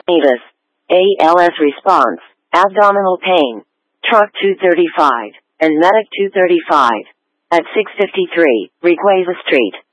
ALS. ALS response. Abdominal pain. Truck 235 and Medic 235 at 653 Requesa Street.